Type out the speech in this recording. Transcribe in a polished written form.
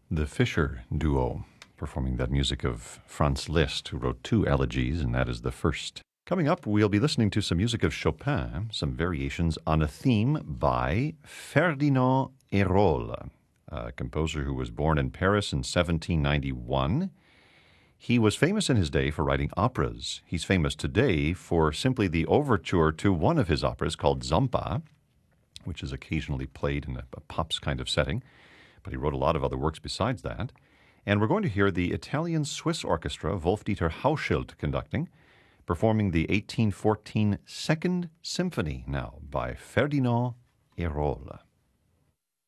The Fischer Duo, performing that music of Franz Liszt, who wrote two elegies, and that is the first. Coming up, we'll be listening to some music of Chopin, some variations on a theme by Ferdinand Hérold, a composer who was born in Paris in 1791. He was famous in his day for writing operas. He's famous today for simply the overture to one of his operas called Zampa, which is occasionally played in a pops kind of setting. But he wrote a lot of other works besides that. And we're going to hear the Italian-Swiss Orchestra, Wolf-Dieter Hauschild conducting, performing the 1814 Second Symphony now by Ferdinand Hérold.